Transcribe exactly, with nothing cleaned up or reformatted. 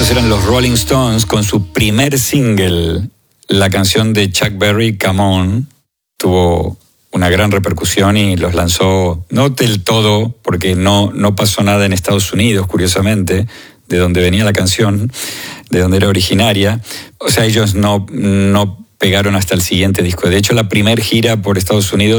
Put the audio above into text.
Estos eran los Rolling Stones con su primer single, la canción de Chuck Berry, Come On. Tuvo una gran repercusión y los lanzó, no del todo, porque no, no pasó nada en Estados Unidos, curiosamente, de donde venía la canción, de donde era originaria. O sea, ellos no, no pegaron hasta el siguiente disco. De hecho, la primer gira por Estados Unidos